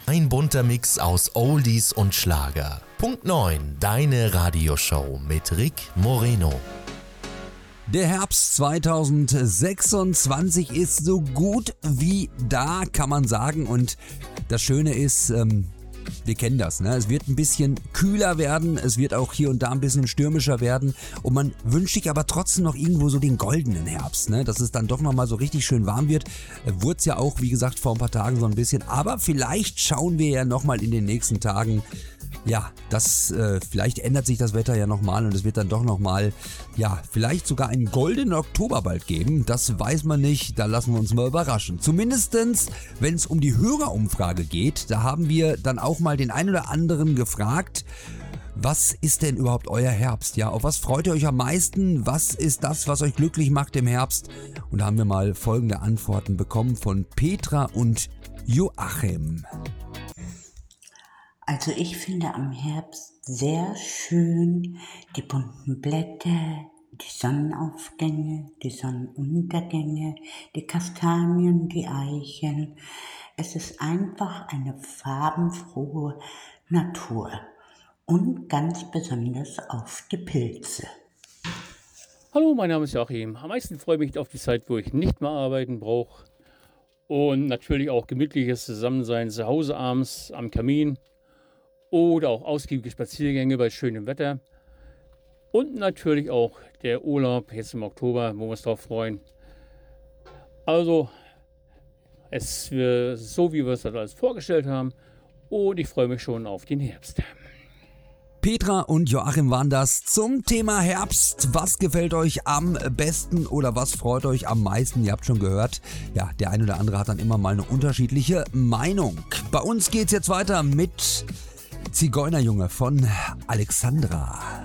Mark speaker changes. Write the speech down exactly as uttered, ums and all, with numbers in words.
Speaker 1: Ein bunter Mix aus Oldies und Schlager. Punkt neun, deine Radioshow mit Rick Moreno.
Speaker 2: Der Herbst zweitausendsechsundzwanzig ist so gut wie da, kann man sagen. Und das Schöne ist, ähm, wir kennen das, ne? Es wird ein bisschen kühler werden, es wird auch hier und da ein bisschen stürmischer werden und man wünscht sich aber trotzdem noch irgendwo so den goldenen Herbst, ne? Dass es dann doch nochmal so richtig schön warm wird. Wurde es ja auch, wie gesagt, vor ein paar Tagen so ein bisschen, aber vielleicht schauen wir ja nochmal in den nächsten Tagen, ja, das, äh, vielleicht ändert sich das Wetter ja nochmal und es wird dann doch nochmal, ja, vielleicht sogar einen goldenen Oktober bald geben. Das weiß man nicht, da lassen wir uns mal überraschen. Zumindestens, wenn es um die Hörerumfrage geht, da haben wir dann auch mal den einen oder anderen gefragt, was ist denn überhaupt euer Herbst? Ja, auf was freut ihr euch am meisten? Was ist das, was euch glücklich macht im Herbst? Und da haben wir mal folgende Antworten bekommen von Petra und Joachim.
Speaker 3: Also ich finde am Herbst sehr schön die bunten Blätter, die Sonnenaufgänge, die Sonnenuntergänge, die Kastanien, die Eichen. Es ist einfach eine farbenfrohe Natur und ganz besonders auf die Pilze.
Speaker 4: Hallo, mein Name ist Joachim. Am meisten freue ich mich auf die Zeit, wo ich nicht mehr arbeiten brauche und natürlich auch gemütliches Zusammensein zu Hause abends am Kamin. Oder auch ausgiebige Spaziergänge bei schönem Wetter. Und natürlich auch der Urlaub jetzt im Oktober, wo wir uns drauf freuen. Also, es wird so, wie wir es das alles vorgestellt haben. Und ich freue mich schon auf den Herbst.
Speaker 2: Petra und Joachim waren das zum Thema Herbst. Was gefällt euch am besten oder was freut euch am meisten? Ihr habt schon gehört, ja, der ein oder andere hat dann immer mal eine unterschiedliche Meinung. Bei uns geht's jetzt weiter mit Zigeunerjunge von Alexandra.